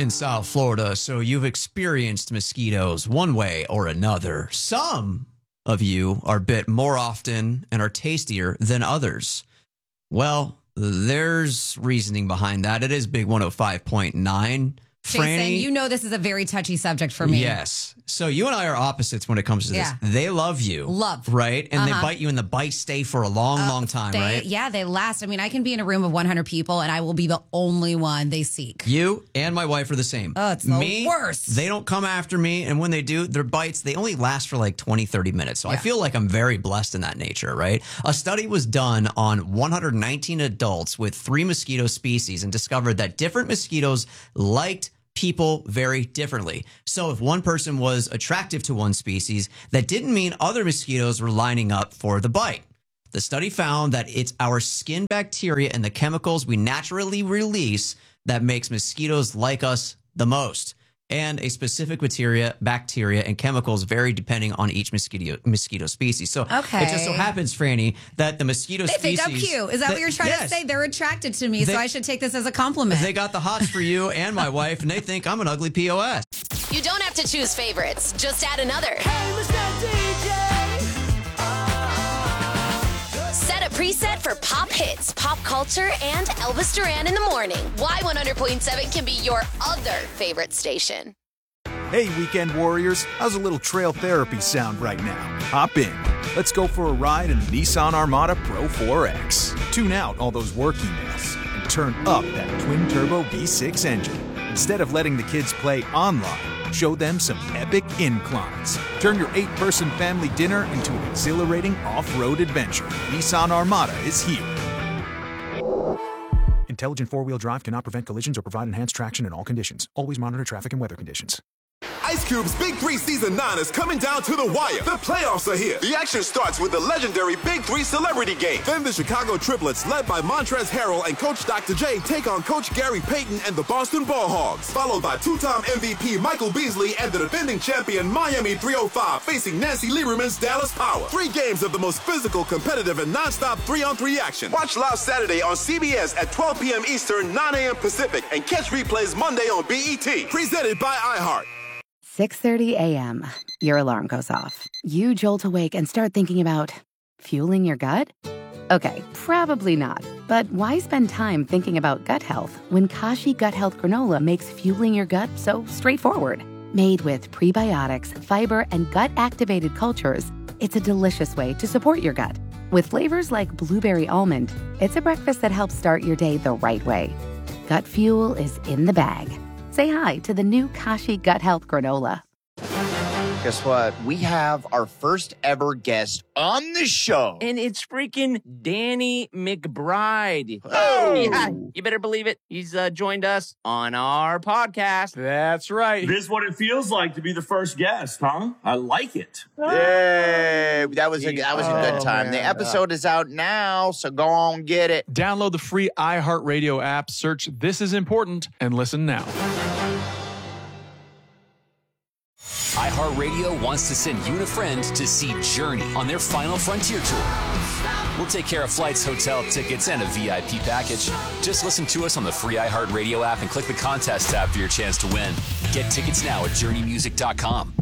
in South Florida, so you've experienced mosquitoes one way or another. Some of you are bit more often and are tastier than others. Well, there's reasoning behind that. It is Big 105.9. Jason, Franny, you know this is a very touchy subject for me. Yes. So you and I are opposites when it comes to this. Yeah. They love you. Love. Right? And they bite you, and the bites stay for a long time, right? Yeah, they last. I mean, I can be in a room of 100 people, and I will be the only one they seek. You and my wife are the same. Oh, it's the worst. They don't come after me, and when they do, their bites, they only last for like 20, 30 minutes. So I feel like I'm very blessed in that nature, right? A study was done on 119 adults with 3 mosquito species and discovered that different mosquitoes liked people very differently. So if one person was attractive to one species, that didn't mean other mosquitoes were lining up for the bite. The study found that it's our skin bacteria and the chemicals we naturally release that makes mosquitoes like us the most. And a specific bacteria and chemicals vary depending on each mosquito species. So Okay. it just so happens, Franny, that the mosquito They species... think I'm cute. Is that what you're trying to say? They're attracted to me, so I should take this as a compliment. They got the hots for you and my wife, and they think I'm an ugly POS. You don't have to choose favorites. Just add another. Hey, Mr. DJ. Set a preset for pop hits, pop culture, and Elvis Duran in the morning. Y100.7 can be your other favorite station. Hey, weekend warriors, how's a little trail therapy sound right now? Hop in. Let's go for a ride in the Nissan Armada Pro 4X. Tune out all those work emails and turn up that twin-turbo V6 engine. Instead of letting the kids play online, show them some epic inclines. Turn your 8-person family dinner into an exhilarating off-road adventure. Nissan Armada is here. Intelligent four-wheel drive cannot prevent collisions or provide enhanced traction in all conditions. Always monitor traffic and weather conditions. Ice Cube's Big 3 Season 9 is coming down to the wire. The playoffs are here. The action starts with the legendary Big 3 Celebrity Game. Then the Chicago Triplets, led by Montrezl Harrell and Coach Dr. J, take on Coach Gary Payton and the Boston Ball Hogs. Followed by two-time MVP Michael Beasley and the defending champion Miami 305 facing Nancy Lieberman's Dallas Power. 3 games of the most physical, competitive, and non-stop 3-on-3 action. Watch live Saturday on CBS at 12 p.m. Eastern, 9 a.m. Pacific, and catch replays Monday on BET. Presented by iHeart. 6:30 a.m. Your alarm goes off. You jolt awake and start thinking about fueling your gut? Okay, probably not. But why spend time thinking about gut health when Kashi Gut Health Granola makes fueling your gut so straightforward? Made with prebiotics, fiber, and gut-activated cultures, it's a delicious way to support your gut. With flavors like blueberry almond, it's a breakfast that helps start your day the right way. Gut fuel is in the bag. Say hi to the new Kashi Gut Health Granola. Guess what? We have our first ever guest on the show. And it's freaking Danny McBride. Oh! Yeah, you better believe it. He's joined us on our podcast. That's right. This is what it feels like to be the first guest, huh? I like it. Yay! That was a good time. Man. The episode is out now, so go on get it. Download the free iHeartRadio app, search This Is Important, and listen now. iHeartRadio wants to send you and a friend to see Journey on their Final Frontier tour. We'll take care of flights, hotel tickets, and a VIP package. Just listen to us on the free iHeartRadio app and click the contest tab for your chance to win. Get tickets now at JourneyMusic.com.